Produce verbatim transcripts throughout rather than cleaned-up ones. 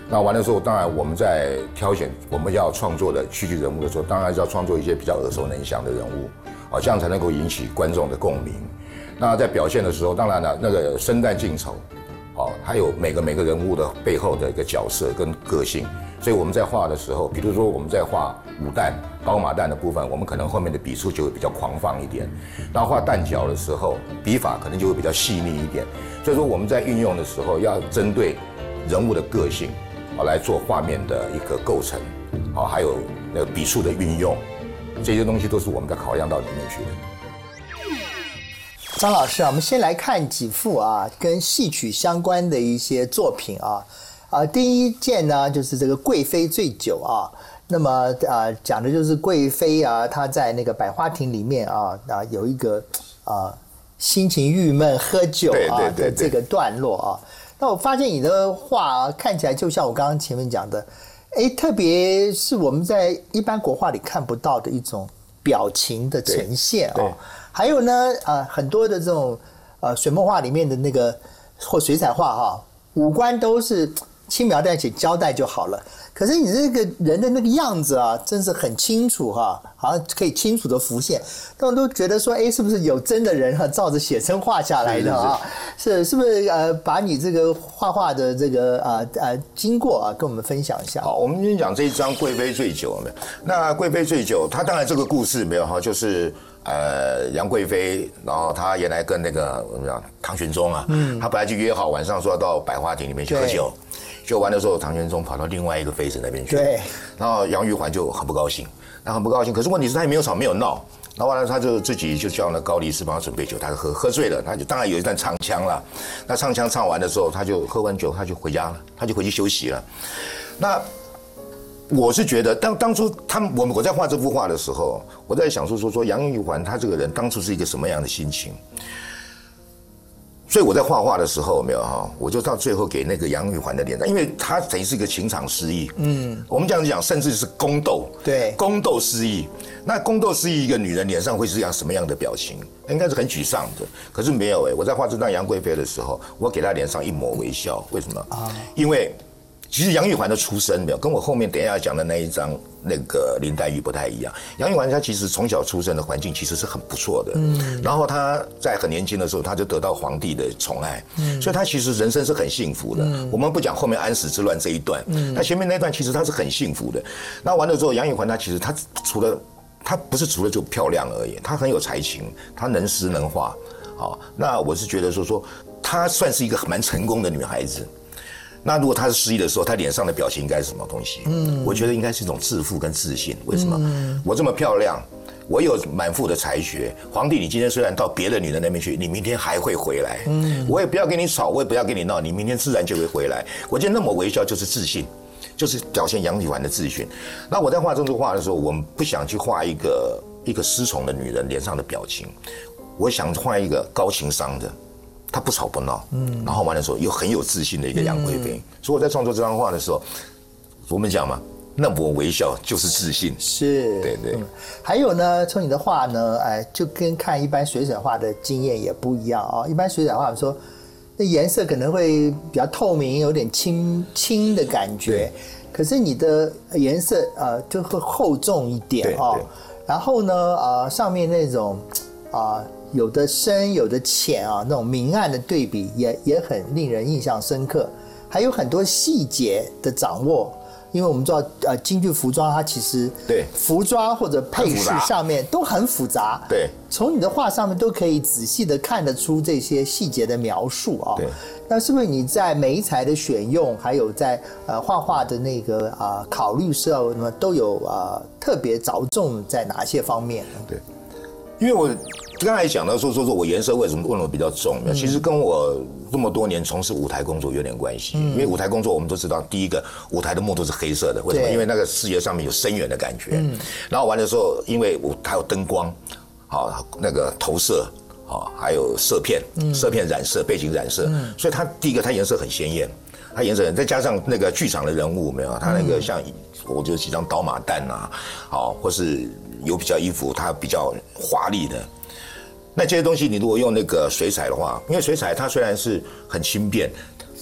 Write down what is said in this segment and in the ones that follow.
那完了之后，当然我们在挑选我们要创作的戏剧人物的时候，当然是要创作一些比较耳熟能详的人物，啊，这样才能够引起观众的共鸣。那在表现的时候，当然了，那个生旦净丑，啊，还有每个每个人物的背后的一个角色跟个性。所以我们在画的时候，比如说我们在画武旦、高马旦的部分，我们可能后面的笔触就会比较狂放一点；然后画旦角的时候，笔法可能就会比较细腻一点。所以说我们在运用的时候，要针对人物的个性，啊，来做画面的一个构成，啊，还有那个笔触的运用，这些东西都是我们在考量到里面去的。 张老师啊，我们先来看几幅啊，跟戏曲相关的一些作品啊。啊，第一件呢，就是这个贵妃醉酒啊。那么啊，讲的就是贵妃啊，她在那个百花亭里面啊啊有一个啊心情郁闷喝酒啊的这个段落啊。那我发现你的画啊，看起来就像我刚刚前面讲的，哎，特别是我们在一般国画里看不到的一种表情的呈现啊。还有呢，啊，很多的这种呃水墨画里面的那个或水彩画哈，五官都是轻描淡写交代就好了，可是你这个人的那个样子啊，真是很清楚哈，好像可以清楚的浮现。但我都觉得说，哎，是不是有真的人哈，照着写生画下来的啊？是是不是呃，把你这个画画的这个呃呃经过啊，跟我们分享一下？ 好，我们先讲这一张《贵妃醉酒》没有？那《贵妃醉酒》，它当然这个故事没有哈，就是呃杨贵妃，然后她原来跟那个我们讲唐玄宗啊，嗯，她本来就约好晚上说要到百花亭里面去喝酒。就完的时候，唐玄宗跑到另外一个妃子那边去， 对， 然后杨玉环就很不高兴，他很不高兴。可是问题是他也没有吵没有闹，然后完了他就自己就叫那高力士帮他准备酒，他喝喝醉了，他就当然有一段唱腔了。那唱腔唱完的时候，他就喝完酒他就回家了，他就回去休息了。那我是觉得当当初他们我们我在画这幅画的时候，我在想说说说杨玉环他这个人当初是一个什么样的心情。所以我在画画的时候，没有哈，我就到最后给那个杨玉环的脸上，因为她等于是一个情场失意，嗯，我们这样讲，甚至是宫斗， 对， 宫斗失意。那宫斗失意，一个女人脸上会是样什么样的表情？应该是很沮丧的。可是没有哎、欸，我在画这张杨贵妃的时候，我给她脸上一抹微笑，为什么？啊，因为其实杨玉环的出身没有跟我后面等一下讲的那一张那个林黛玉不太一样。杨玉环她其实从小出生的环境其实是很不错的，嗯，然后她在很年轻的时候，她就得到皇帝的宠爱，嗯，所以她其实人生是很幸福的。嗯，我们不讲后面安史之乱这一段，嗯，那前面那一段其实她是很幸福的。那完了之后，杨玉环她其实她除了她不是除了就漂亮而已，她很有才情，她能诗能画，好，那我是觉得说说她算是一个蛮成功的女孩子。那如果她是失忆的时候，她脸上的表情应该是什么东西？嗯，我觉得应该是一种自负跟自信。为什么？嗯，我这么漂亮，我有满腹的才学。皇帝，你今天虽然到别的女人那边去，你明天还会回来。嗯，我也不要跟你吵，我也不要跟你闹，你明天自然就会回来。我觉得那么微笑就是自信，就是表现杨玉环的自信。那我在画这幅画的时候，我们不想去画一个一个失宠的女人脸上的表情，我想画一个高情商的。他不吵不闹，嗯，然后完的时候又很有自信的一个杨贵妃，嗯，所以我在创作这张画的时候，我们讲嘛，那抹微笑就是自信， 是， 对对，嗯。 还有呢，从你的画呢，哎，就跟看一般水彩画的经验也不一样啊，哦。一般水彩画说，那颜色可能会比较透明，有点清清的感觉，可是你的颜色呃就会厚重一点哦。然后呢，呃，上面那种啊。呃有的深有的浅啊，那种明暗的对比也也很令人印象深刻，还有很多细节的掌握。因为我们知道，呃，京剧服装它其实对服装或者配饰上面都很复杂， 对， 从你的画上面都可以仔细的看得出这些细节的描述啊。 对， 那是不是你在媒材的选用，还有在呃画画的那个啊、呃、考虑时候，那么都有啊、呃、特别着重在哪些方面呢？ 对。因为我刚才讲到说说说我颜色为什么问我比较重，嗯，其实跟我这么多年从事舞台工作有点关系。嗯，因为舞台工作我们都知道，第一个舞台的幕都是黑色的，为什么？因为那个视觉上面有深远的感觉。嗯，然后完的时候，因为我还有灯光，好那个投射，好还有色片，色片染色、背景染色，嗯，所以它第一个它颜色很鲜艳，它颜色很，再加上那个剧场的人物没有，它那个像我觉得几张倒马旦啊，好或是。有比较衣服，它比较华丽的，那这些东西你如果用那个水彩的话，因为水彩它虽然是很轻便，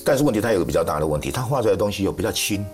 但是问题它有个比较大的问题，它画出来的东西又比较轻。